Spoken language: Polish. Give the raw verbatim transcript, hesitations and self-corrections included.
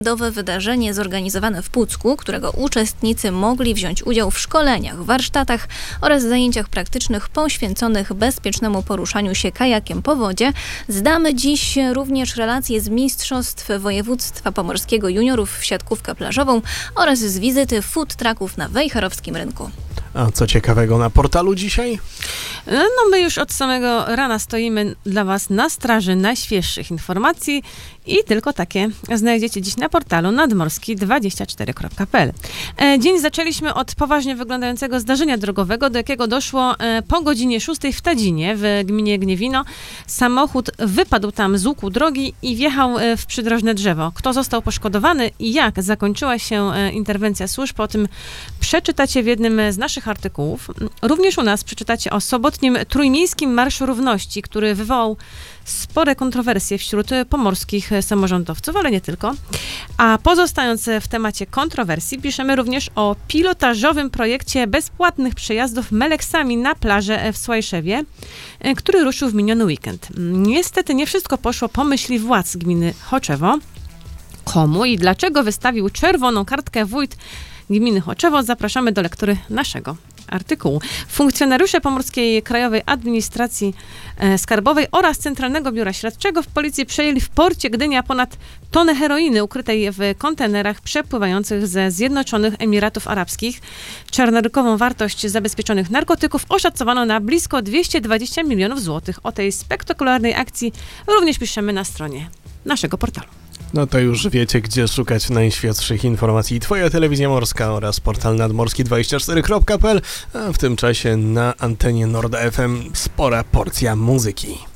Dowe wydarzenie zorganizowane w Pucku, którego uczestnicy mogli wziąć udział w szkoleniach, warsztatach oraz zajęciach praktycznych poświęconych bezpiecznemu poruszaniu się kajakiem po wodzie. Zdamy dziś również relacje z Mistrzostw Województwa Pomorskiego Juniorów w siatkówkę plażową oraz z wizyty food trucków na Wejherowskim Rynku. A co ciekawego na portalu dzisiaj? No my już od samego rana stoimy dla Was na straży najświeższych informacji i tylko takie znajdziecie dziś na portalu nadmorski dwadzieścia cztery kropka p l. Dzień zaczęliśmy od poważnie wyglądającego zdarzenia drogowego, do jakiego doszło po godzinie szóstej w Tadzinie w gminie Gniewino. Samochód wypadł tam z łuku drogi i wjechał w przydrożne drzewo. Kto został poszkodowany i jak zakończyła się interwencja służb, o tym przeczytacie w jednym z naszych artykułów. Również u nas przeczytacie o sobotnim Trójmiejskim Marszu Równości, który wywołał spore kontrowersje wśród pomorskich samorządowców, ale nie tylko. A pozostając w temacie kontrowersji, piszemy również o pilotażowym projekcie bezpłatnych przejazdów meleksami na plażę w Słajszewie, który ruszył w miniony weekend. Niestety nie wszystko poszło po myśli władz gminy Choczewo. Komu i dlaczego wystawił czerwoną kartkę wójt gminy Choczewo? Zapraszamy do lektury naszego artykułu. Funkcjonariusze Pomorskiej Krajowej Administracji Skarbowej oraz Centralnego Biura Śledczego w policji przejęli w porcie Gdynia ponad tonę heroiny ukrytej w kontenerach przepływających ze Zjednoczonych Emiratów Arabskich. Czarnorynkową wartość zabezpieczonych narkotyków oszacowano na blisko dwieście dwadzieścia milionów złotych. O tej spektakularnej akcji również piszemy na stronie naszego portalu. No to już wiecie, gdzie szukać najświeższych informacji. Twoja Telewizja Morska oraz portal nadmorski dwadzieścia cztery kropka p l, a w tym czasie na antenie Nord F M spora porcja muzyki.